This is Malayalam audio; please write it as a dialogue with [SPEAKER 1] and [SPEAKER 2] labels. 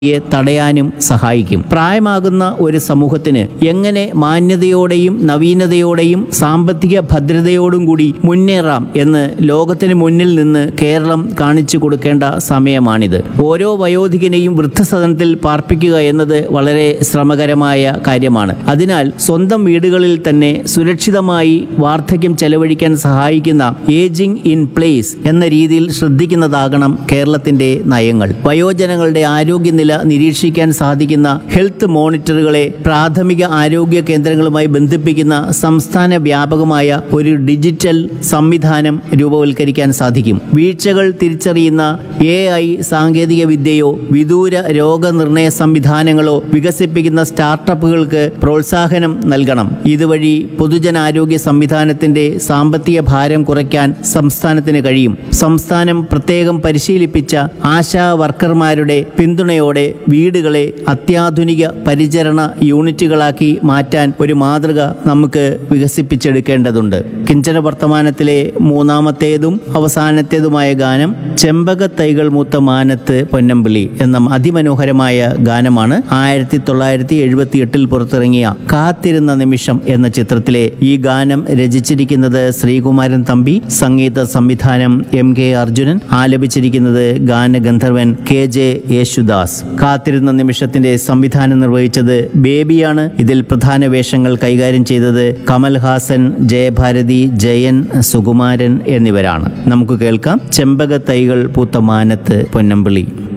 [SPEAKER 1] തടയാനും സഹായിക്കും. പ്രായമാകുന്ന ഒരു സമൂഹത്തിന് എങ്ങനെ മാന്യതയോടെയും നവീനതയോടെയും സാമ്പത്തിക ഭദ്രതയോടും കൂടി മുന്നേറാം എന്ന് ലോകത്തിന് മുന്നിൽ നിന്ന് കേരളം കാണിച്ചു കൊടുക്കേണ്ട സമയമാണിത്. ഓരോ വയോധികനെയും വൃദ്ധസദനത്തിൽ പാർപ്പിക്കുക എന്നത് വളരെ ശ്രമകരമായ കാര്യമാണ്. അതിനാൽ സ്വന്തം വീടുകളിൽ തന്നെ സുരക്ഷിതമായി വാർദ്ധക്യം ചെലവഴിക്കാൻ സഹായിക്കുന്ന ഏജിംഗ് ഇൻ പ്ലേസ് എന്ന രീതിയിൽ ശ്രദ്ധിക്കുന്നതാകണം കേരളത്തിന്റെ നയങ്ങൾ. വയോജനങ്ങളുടെ ആരോഗ്യനില നിരീക്ഷിക്കാൻ സാധിക്കുന്ന ഹെൽത്ത് മോണിറ്ററുകളെ പ്രാഥമിക ആരോഗ്യ കേന്ദ്രങ്ങളുമായി ബന്ധിപ്പിക്കുന്ന സംസ്ഥാന വ്യാപകമായ ഒരു ഡിജിറ്റൽ സംവിധാനം രൂപവൽക്കരിക്കാൻ സാധിക്കും. വീഴ്ചകൾ തിരിച്ചറിയുന്ന AI സാങ്കേതിക വിദ്യയോ വിദൂര രോഗനിർണയ സംവിധാനങ്ങളോ വികസിപ്പിക്കുന്ന സ്റ്റാർട്ടപ്പുകൾക്ക് പ്രോത്സാഹനം നൽകണം. ഇതുവഴി പൊതുജനാരോഗ്യ സംവിധാനത്തിന്റെ സാമ്പത്തിക ഭാരം കുറയ്ക്കാൻ സംസ്ഥാനത്തിന് കഴിയും. സംസ്ഥാനം പ്രത്യേകം പരിശീലിപ്പിച്ച ആശാ വർക്കർമാരുടെ പിന്തുണയോടെ വീടുകളെ അത്യാധുനിക പരിചരണ യൂണിറ്റുകളാക്കി മാറ്റാൻ ഒരു മാതൃക നമുക്ക് വികസിപ്പിച്ചെടുക്കേണ്ടതുണ്ട്. കിഞ്ചന വർത്തമാനത്തിലെ മൂന്നാമത്തേതും അവസാനത്തേതുമായ ഗാനം ചെമ്പകത്തൈകൾ മൂത്ത മാനത്ത് പൊന്നമ്പിളി എന്ന അതിമനോഹരമായ ഗാനമാണ്. 1978 പുറത്തിറങ്ങിയ കാത്തിരുന്ന നിമിഷം എന്ന ചിത്രത്തിലെ ഈ ഗാനം രചിച്ചിരിക്കുന്നത് ശ്രീകുമാരൻ തമ്പി, സംഗീത സംവിധാനം MK അർജുനൻ, ആലപിച്ചിരിക്കുന്നത് ഗാനഗന്ധർവൻ KJ യേശുദാസ്. കാത്തിരുന്ന നിമിഷത്തിന്റെ സംവിധാനം നിർവഹിച്ചത് ബേബിയാണ്. ഇതിൽ പ്രധാന വേഷങ്ങൾ കൈകാര്യം ചെയ്തത് കമൽഹാസൻ, ജയഭാരതി, ജയൻ, സുകുമാരൻ എന്നിവരാണ്. നമുക്ക് കേൾക്കാം ചെമ്പകത്തൈകൾ പൂത്ത മാനത്ത് പൊന്നമ്പിളി.